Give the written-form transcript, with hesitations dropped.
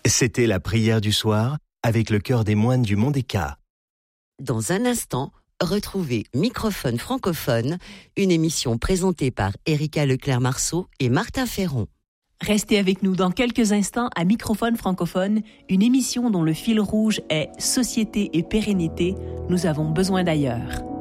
C'était la prière du soir avec le chœur des moines du Mont des Cats. Dans un instant, retrouvez Microphone francophone, une émission présentée par Erika Leclerc-Marceau et Martin Ferron. Restez avec nous dans quelques instants à Microphone francophone, une émission dont le fil rouge est Société et pérennité, nous avons besoin d'ailleurs.